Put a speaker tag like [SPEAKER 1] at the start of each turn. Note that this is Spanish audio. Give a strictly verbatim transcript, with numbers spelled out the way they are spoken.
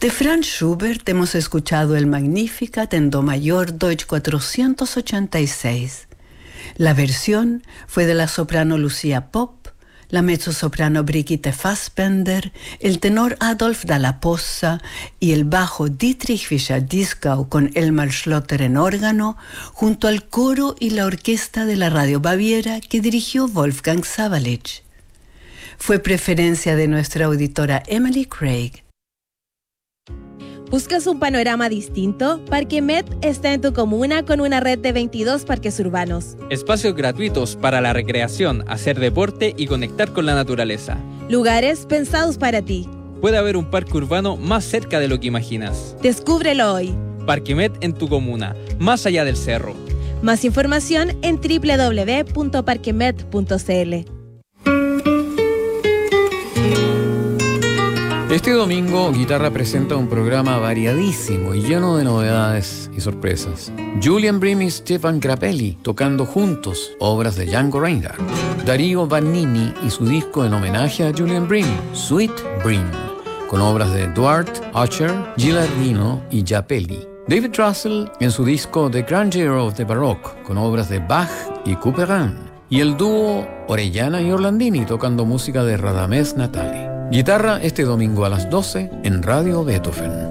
[SPEAKER 1] De Franz Schubert hemos escuchado el Magnificat en Do mayor Deutsch cuatrocientos ochenta y seis. La versión fue de la soprano Lucia Popp, la mezzosoprano Brigitte Fassbender, el tenor Adolf Dalla Possa y el bajo Dietrich Fischer-Dieskau con Elmar Schlotter en órgano, junto al coro y la orquesta de la Radio Baviera que dirigió Wolfgang Sawallisch. Fue preferencia de nuestra auditora Emily Craig.
[SPEAKER 2] ¿Buscas un panorama distinto? Parquemet está en tu comuna con una red de veintidós parques urbanos.
[SPEAKER 3] Espacios gratuitos para la recreación, hacer deporte y conectar con la naturaleza.
[SPEAKER 2] Lugares pensados para ti.
[SPEAKER 3] Puede haber un parque urbano más cerca de lo que imaginas.
[SPEAKER 2] Descúbrelo hoy.
[SPEAKER 3] Parquemet en tu comuna, más allá del cerro.
[SPEAKER 2] Más información en doble u doble u doble u punto parquemet punto c l.
[SPEAKER 4] Este domingo, Guitarra presenta un programa variadísimo y lleno de novedades y sorpresas. Julian Bream y Stefan Grappelli tocando juntos obras de Django Reinhardt. Darío Vannini y su disco en homenaje a Julian Bream, Sweet Bream, con obras de Duarte, Archer, Gilardino y Grappelli. David Russell en su disco The Grandeur of the Baroque, con obras de Bach y Couperin. Y el dúo Orellana y Orlandini tocando música de Radamés Natali. Guitarra este domingo a las doce en Radio Beethoven.